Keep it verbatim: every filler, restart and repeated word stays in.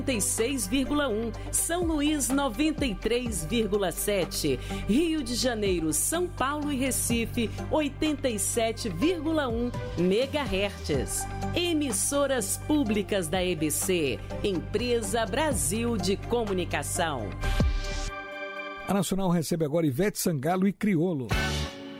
noventa e seis vírgula um, São Luís noventa e três vírgula sete, Rio de Janeiro, São Paulo e Recife oitenta e sete vírgula um megahertz. Emissoras públicas da E B C, Empresa Brasil de Comunicação. A Nacional recebe agora Ivete Sangalo e Criolo.